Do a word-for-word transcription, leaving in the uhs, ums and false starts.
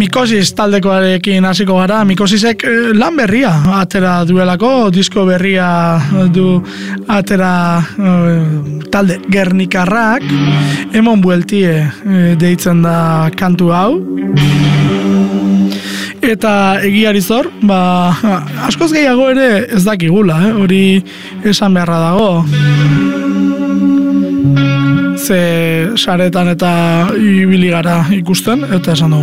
Mikosis taldekoarekin hasiko gara. Mikosisek lan berria atera duelako, disko berria du atera talde Gernikarrak, emon bueltie deitzen da kantu hau. Eta egiari zor, ba, askoz gehiago ere ez dakigula, eh? Hori esan beharra dago. Ze saretan eta ibili gara ikusten, eta esan dugu.